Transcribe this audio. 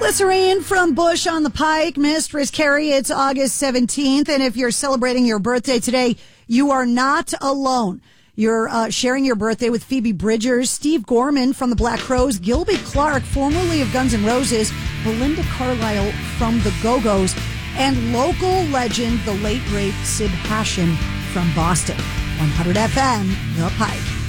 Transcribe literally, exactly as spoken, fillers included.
Glycerine from Bush on the Pike. Mistress Carrie, it's August seventeenth, and if you're celebrating your birthday today, you are not alone. You're uh, sharing your birthday with Phoebe Bridgers, Steve Gorman from the Black Crowes, Gilby Clarke, formerly of Guns N' Roses, Belinda Carlisle from the Go-Go's, and local legend, the late, great Sid Hashem from Boston. one hundred F M, The Pike.